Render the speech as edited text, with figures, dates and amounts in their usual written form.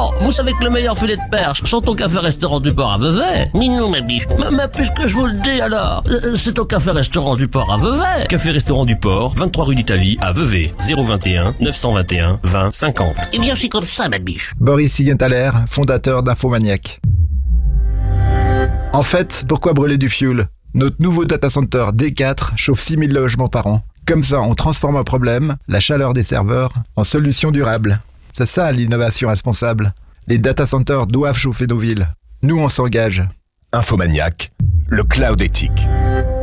Oh, vous savez que le meilleur filet de perche sont au café-restaurant du port à Vevey. Ninou, ma biche. Mais puisque je vous le dis alors, c'est au café-restaurant du port à Vevey. Café-restaurant du port, 23 rue d'Italie, à Vevey, 021 921 20 50. Eh bien, c'est comme ça, ma biche. Boris Siegenthaler, fondateur d'Infomaniac. En fait, pourquoi brûler du fuel ? Notre nouveau data center D4 chauffe 6000 logements par an. Comme ça, on transforme un problème, la chaleur des serveurs, en solution durable. C'est ça l'innovation responsable. Les data centers doivent chauffer nos villes. Nous, on s'engage. Infomaniac, le cloud éthique.